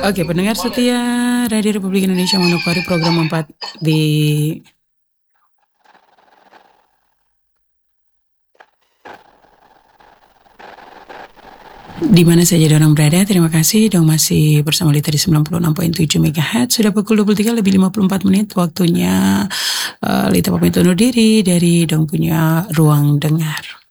Oke, pendengar setia Radio Republik Indonesia Manokwari program 4 di mana saja orang berada. Terima kasih dong masih bersama Lita di 96.7 MHz. Sudah pukul 23 lebih 54 menit waktunya Lita pamit undur diri dari dong punya ruang dengar.